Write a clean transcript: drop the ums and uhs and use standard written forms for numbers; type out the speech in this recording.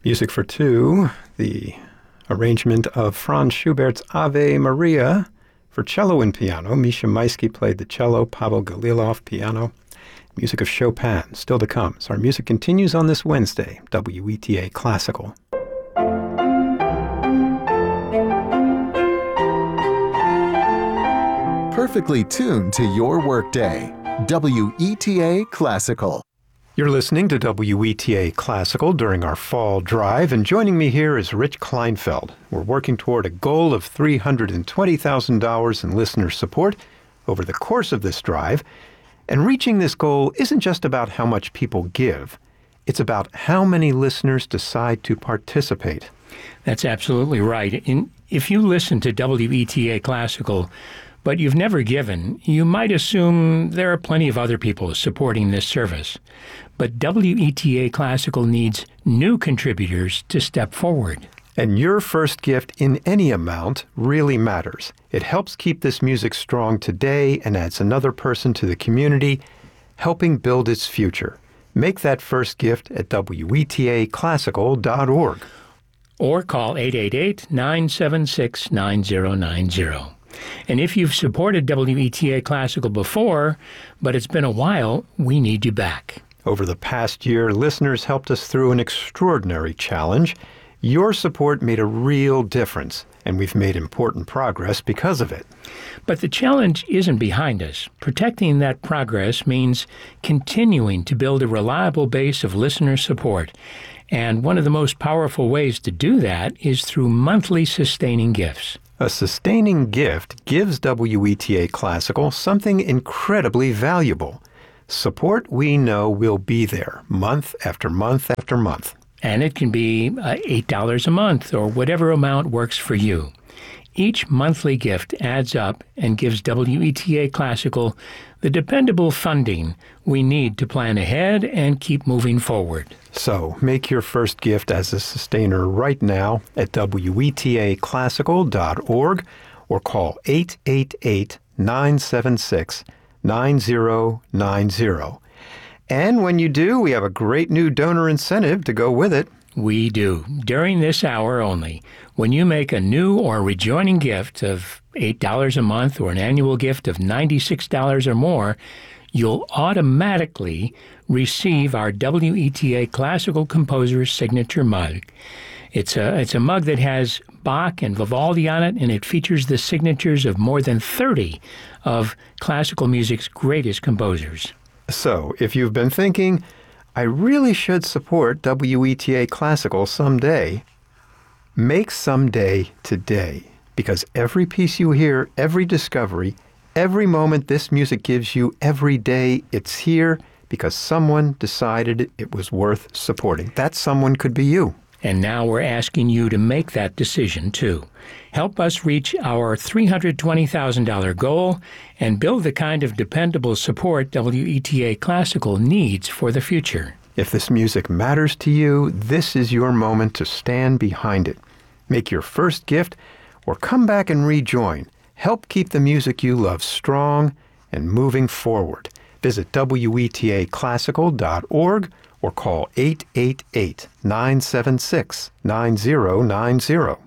Music for Two, the arrangement of Franz Schubert's Ave Maria for cello and piano. Misha Maisky played the cello, Pavel Galilov piano. Music of Chopin, still to come. So our music continues on this Wednesday, WETA Classical. Perfectly tuned to your workday. WETA Classical. You're listening to WETA Classical during our fall drive, and joining me here is Rich Kleinfeld. We're working toward a goal of $320,000 in listener support over the course of this drive, and reaching this goal isn't just about how much people give. It's about how many listeners decide to participate. That's absolutely right. If you listen to WETA Classical, but you've never given, you might assume there are plenty of other people supporting this service. But WETA Classical needs new contributors to step forward. And your first gift in any amount really matters. It helps keep this music strong today and adds another person to the community, helping build its future. Make that first gift at WETAClassical.org. Or call 888-976-9090. And if you've supported WETA Classical before, but it's been a while, we need you back. Over the past year, listeners helped us through an extraordinary challenge. Your support made a real difference, and we've made important progress because of it. But the challenge isn't behind us. Protecting that progress means continuing to build a reliable base of listener support. And one of the most powerful ways to do that is through monthly sustaining gifts. A sustaining gift gives WETA Classical something incredibly valuable. Support we know will be there month after month after month. And it can be $8 a month or whatever amount works for you. Each monthly gift adds up and gives WETA Classical the dependable funding we need to plan ahead and keep moving forward. So make your first gift as a sustainer right now at WETAClassical.org or call 888-976-9090. And when you do, we have a great new donor incentive to go with it. We do. During this hour only, when you make a new or rejoining gift of $8 a month or an annual gift of $96 or more, you'll automatically receive our WETA Classical Composer's Signature Mug. It's a mug that has Bach and Vivaldi on it, and it features the signatures of more than 30 of classical music's greatest composers. So, if you've been thinking, I really should support WETA Classical someday, make someday today, because every piece you hear, every discovery, every moment this music gives you every day, it's here because someone decided it was worth supporting. That someone could be you. And now we're asking you to make that decision, too. Help us reach our $320,000 goal and build the kind of dependable support WETA Classical needs for the future. If this music matters to you, this is your moment to stand behind it. Make your first gift or come back and rejoin. Help keep the music you love strong and moving forward. Visit WETAClassical.org or call 888-976-9090.